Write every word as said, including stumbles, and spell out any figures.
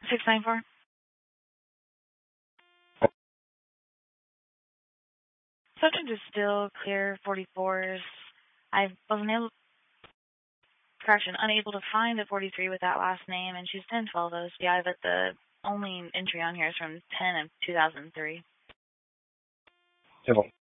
six nine four. Subject is still clear, forty-fours. I wasn't able, correction, unable to find a forty-three with that last name, and she's ten twelve O C I, but the only entry on here is from ten of two thousand three. Civil.